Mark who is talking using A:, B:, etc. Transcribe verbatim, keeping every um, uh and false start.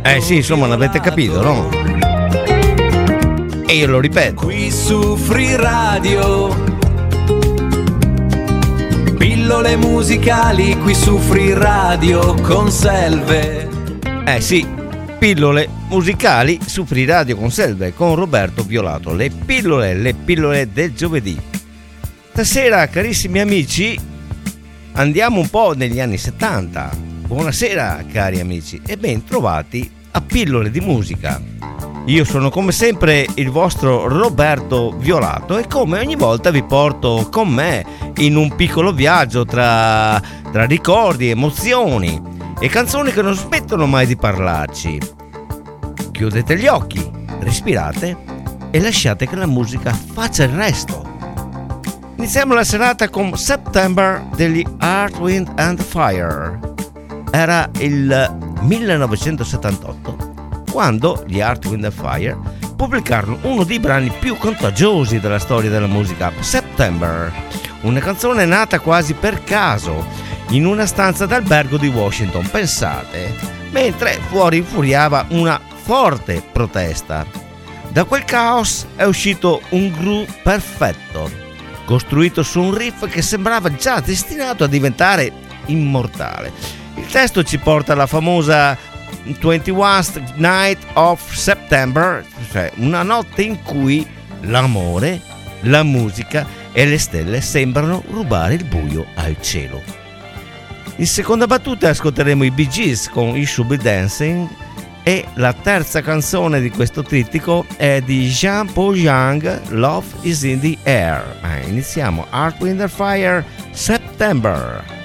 A: Eh sì, insomma, l'avete capito, no? E io lo ripeto.
B: Qui su Free Radio, pillole musicali qui su Free Radio con Selve.
A: Eh sì, pillole musicali su Free Radio con Selve, con Roberto Violato. Le pillole, le pillole del giovedì. Stasera, carissimi amici, andiamo un po' negli anni settanta. Buonasera, cari amici, e ben trovati a Pillole di Musica. Io sono come sempre il vostro Roberto Violato e come ogni volta vi porto con me in un piccolo viaggio tra, tra ricordi, emozioni e canzoni che non smettono mai di parlarci. Chiudete gli occhi, respirate e lasciate che la musica faccia il resto. Iniziamo la serata con September degli Earth, Wind and Fire. Era il millenovecentosettantotto quando gli Earth, Wind and Fire pubblicarono uno dei brani più contagiosi della storia della musica, September, una canzone nata quasi per caso in una stanza d'albergo di Washington, pensate, mentre fuori infuriava una forte protesta. Da quel caos è uscito un groove perfetto, costruito su un riff che sembrava già destinato a diventare immortale. Il testo ci porta alla famosa twenty-first Night of September, cioè una notte in cui l'amore, la musica e le stelle sembrano rubare il buio al cielo. In seconda battuta ascolteremo i Bee Gees con You Should Be Dancing e la terza canzone di questo trittico è di Jean Paul Young, Love is in the Air. Ma iniziamo Earth, Wind and Fire, September.